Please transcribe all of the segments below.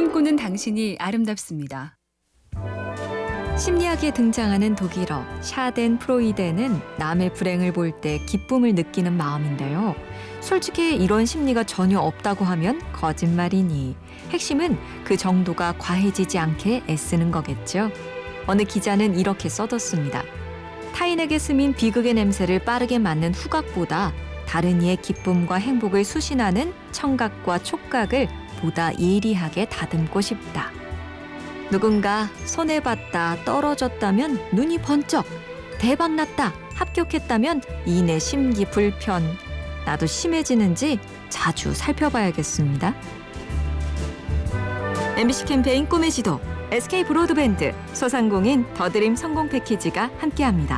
꿈꾸는 당신이 아름답습니다. 심리학에 등장하는 독일어 샤덴프로이데는 남의 불행을 볼 때 기쁨을 느끼는 마음인데요. 솔직히 이런 심리가 전혀 없다고 하면 거짓말이니 핵심은 그 정도가 과해지지 않게 애쓰는 거겠죠. 어느 기자는 이렇게 써뒀습니다. 타인에게 스민 비극의 냄새를 빠르게 맡는 후각보다 다른 이의 기쁨과 행복을 수신하는 청각과 촉각을 보다 예리하게 다듬고 싶다. 누군가 손해봤다, 떨어졌다면 눈이 번쩍, 대박났다, 합격했다면 이내 심기 불편. 나도 심해지는지 자주 살펴봐야겠습니다. MBC 캠페인 꿈의 지도, SK 브로드밴드, 소상공인 더드림 성공 패키지가 함께합니다.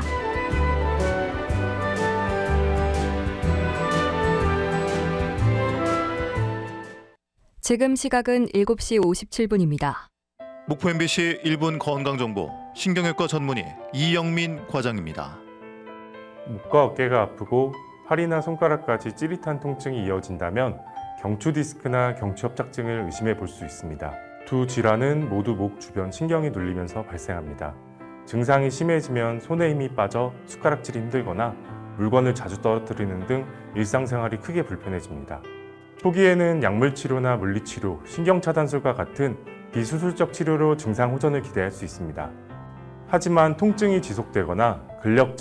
지금 시각은 7시 57분입니다. 목포 MBC 1분 건강정보 신경외과 전문의 이영민 과장입니다. 목과 어깨가 아프고 팔이나 손가락까지 찌릿한 통증이 이어진다면 경추 디스크나 경추 협착증을 의심해 볼 수 있습니다. 두 질환은 모두 목 주변 신경이 눌리면서 발생합니다. 증상이 심해지면 손에 힘이 빠져 숟가락질이 힘들거나 물건을 자주 떨어뜨리는 등 일상생활이 크게 불편해집니다. 초기에는 약물치료나 물리치료, 신경차단술과 같은 비수술적 치료로 증상 호전을 기대할 수 있습니다. 하지만 통증이 지속되거나 근력적